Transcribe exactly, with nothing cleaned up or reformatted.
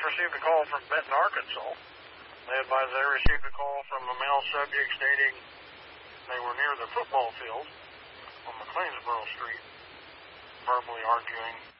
received a call from Benton, Arkansas. They advised they received a call from a male subject stating they were near the football field on McLeansboro Street, verbally arguing